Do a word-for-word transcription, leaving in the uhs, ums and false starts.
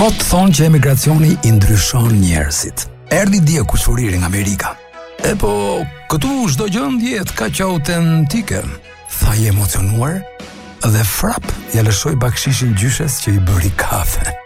Kot thonë që emigracioni i ndryshon njerëzit. Erdhi dje kushuriri nga Amerika. E po, këtu çdo gjë ndjehet kaq autentike. Tha i emocionuar dhe frap ja lëshoi bakshishin gjyshes që i bëri kafe.